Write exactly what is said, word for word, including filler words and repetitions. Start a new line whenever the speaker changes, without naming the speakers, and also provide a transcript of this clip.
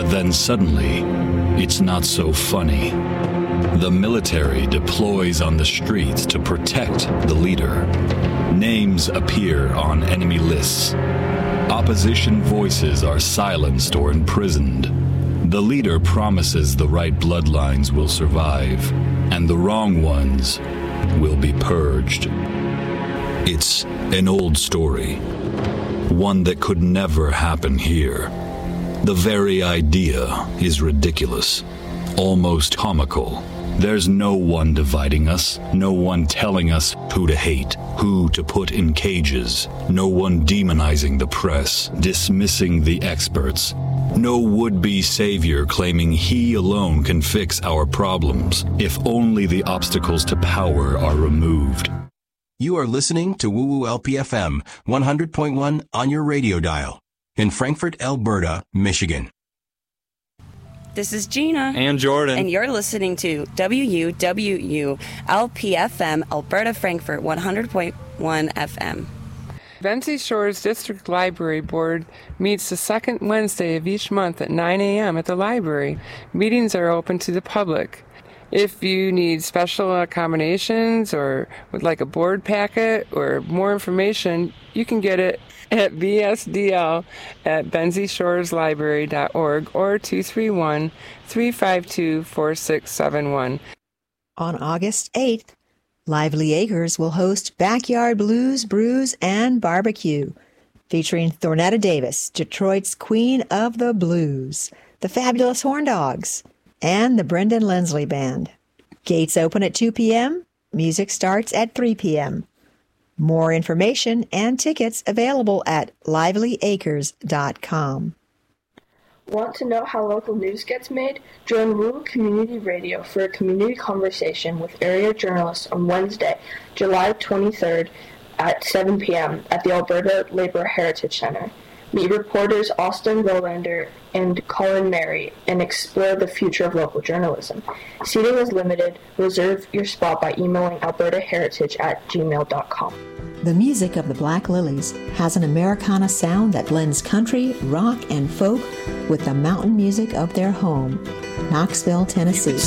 Then suddenly, it's not so funny. The military deploys on the streets to protect the leader. Names appear on enemy lists. Opposition voices are silenced or imprisoned. The leader promises the right bloodlines will survive, and the wrong ones will be purged. It's an old story, one that could never happen here. The very idea is ridiculous, almost comical. There's no one dividing us, no one telling us who to hate, who to put in cages, no one demonizing the press, dismissing the experts, no would-be savior claiming he alone can fix our problems if only the obstacles to power are removed.
You are listening to Woo Woo L P F M one hundred point one on your radio dial in Frankfort, Alberta, Michigan.
This is Gina.
And Jordan.
And you're listening to W U W U L P F M, Alberta, Frankfort, one hundred point one F M.
Benzie Shores District Library Board meets the second Wednesday of each month at nine a.m. at the library. Meetings are open to the public. If you need special accommodations or would like a board packet or more information, you can get it at b s d l at benzie shores library dot org or two three one, three five two, four six seven one.
On August eighth, Lively Acres will host Backyard Blues, Brews, and Barbecue, featuring Thornetta Davis, Detroit's Queen of the Blues, the Fabulous Horn Dogs, and the Brendan Lenslie Band. Gates open at two p.m. Music starts at three p.m. More information and tickets available at lively acres dot com.
Want to know how local news gets made? Join Woo Community Radio for a community conversation with area journalists on Wednesday, July twenty-third at seven p.m. at the Alberta Labour Heritage Centre. Meet reporters Austin Rolander and Colin Mary and explore the future of local journalism. Seating is limited. Reserve your spot by emailing alberta heritage at gmail dot com.
The music of the Black Lilies has an Americana sound that blends country, rock, and folk with the mountain music of their home, Knoxville, Tennessee.